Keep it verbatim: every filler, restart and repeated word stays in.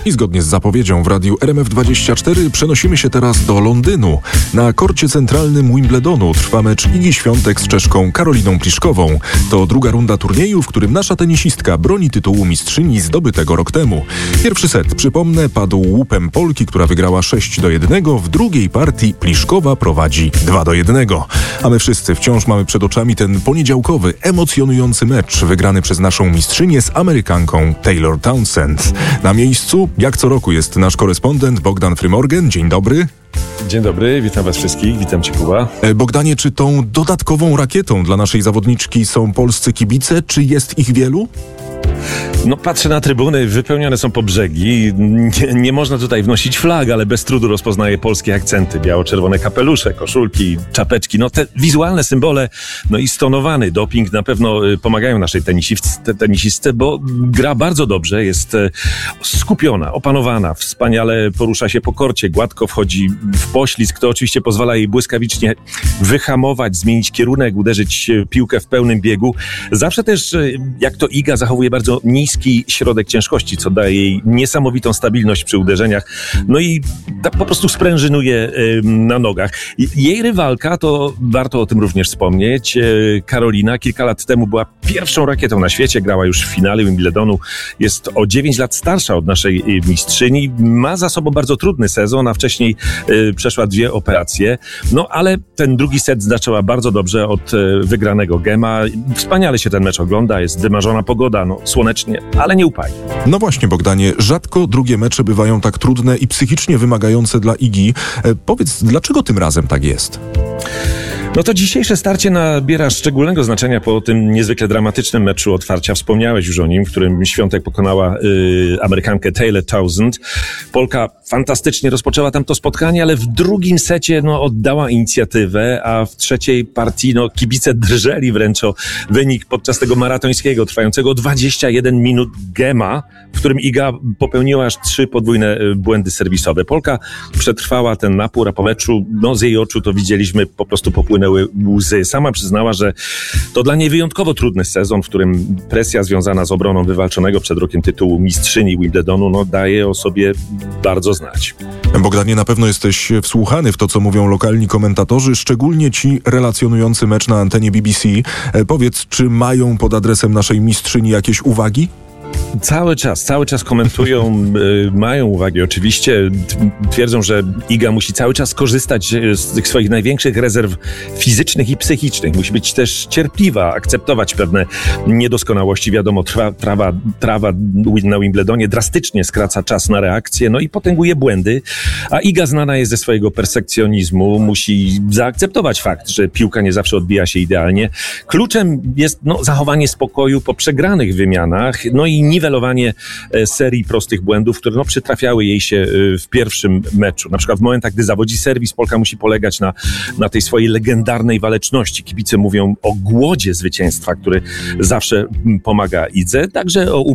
I zgodnie z zapowiedzią w radiu R M F dwadzieścia cztery przenosimy się teraz do Londynu. Na korcie centralnym Wimbledonu trwa mecz Igi Świątek z Czeszką Karoliną Pliszkową. To druga runda turnieju, w którym nasza tenisistka broni tytułu mistrzyni zdobytego rok temu. Pierwszy set, przypomnę, padł łupem Polki, która wygrała sześć do jednego. W drugiej partii Pliszkowa prowadzi dwa do jednego. A my wszyscy wciąż mamy przed oczami ten poniedziałkowy, emocjonujący mecz wygrany przez naszą mistrzynię z Amerykanką Taylor Townsend. Na miejscu, jak co roku, jest nasz korespondent Bogdan Frymorgan. Dzień dobry. Dzień dobry, witam was wszystkich, witam cię, Kuba. Bogdanie, czy tą dodatkową rakietą dla naszej zawodniczki są polscy kibice, czy jest ich wielu? No patrzę na trybuny, wypełnione są po brzegi. Nie, nie można tutaj wnosić flag, ale bez trudu rozpoznaję polskie akcenty. Biało-czerwone kapelusze, koszulki, czapeczki. No te wizualne symbole, no i stonowany doping na pewno pomagają naszej tenisistce, tenisistce, bo gra bardzo dobrze, jest skupiona, opanowana, wspaniale porusza się po korcie, gładko wchodzi w poślizg. To oczywiście pozwala jej błyskawicznie wyhamować, zmienić kierunek, uderzyć piłkę w pełnym biegu. Zawsze też, jak to Iga, zachowuje bardzo niski środek ciężkości, co daje jej niesamowitą stabilność przy uderzeniach. No i tak po prostu sprężynuje y, na nogach. Jej rywalka, to warto o tym również wspomnieć, y, Karolina, kilka lat temu była pierwszą rakietą na świecie, grała już w finale Wimbledonu, jest o dziewięć lat starsza od naszej y, mistrzyni, ma za sobą bardzo trudny sezon, a wcześniej y, przeszła dwie operacje. No ale ten drugi set zaczęła bardzo dobrze od y, wygranego gema. Wspaniale się ten mecz ogląda, jest wymarzona pogoda, no słonecznie, ale nie upali. No właśnie, Bogdanie, rzadko drugie mecze bywają tak trudne i psychicznie wymagające dla Igi. E, powiedz, dlaczego tym razem tak jest? No to dzisiejsze starcie nabiera szczególnego znaczenia po tym niezwykle dramatycznym meczu otwarcia. Wspomniałeś już o nim, w którym Świątek pokonała y, Amerykankę Taylor Townsend. Polka fantastycznie rozpoczęła tam to spotkanie, ale w drugim secie no, oddała inicjatywę, a w trzeciej partii no, kibice drżeli wręcz o wynik podczas tego maratońskiego, trwającego dwadzieścia jeden minut gema, w którym Iga popełniła aż trzy podwójne błędy serwisowe. Polka przetrwała ten napór, a po meczu no, z jej oczu to widzieliśmy, po prostu popłynęły łzy. Sama przyznała, że to dla niej wyjątkowo trudny sezon, w którym presja związana z obroną wywalczonego przed rokiem tytułu mistrzyni Wimbledonu no, daje o sobie bardzo znać. Bogdanie, na pewno jesteś wsłuchany w to, co mówią lokalni komentatorzy, szczególnie ci relacjonujący mecz na antenie B B C. E, powiedz, czy mają pod adresem naszej mistrzyni jakieś uwagi? Cały czas, cały czas komentują, y, mają uwagi oczywiście, twierdzą, że Iga musi cały czas korzystać z tych swoich największych rezerw fizycznych i psychicznych. Musi być też cierpliwa, akceptować pewne niedoskonałości. Wiadomo, trwa, trawa, trawa na Wimbledonie drastycznie skraca czas na reakcję, no i potęguje błędy, a Iga znana jest ze swojego perfekcjonizmu, musi zaakceptować fakt, że piłka nie zawsze odbija się idealnie. Kluczem jest no, zachowanie spokoju po przegranych wymianach, no i niwelowanie serii prostych błędów, które no, przytrafiały jej się w pierwszym meczu. Na przykład w momentach, gdy zawodzi serwis, Polka musi polegać na, na tej swojej legendarnej waleczności. Kibice mówią o głodzie zwycięstwa, który zawsze pomaga Idze. Także o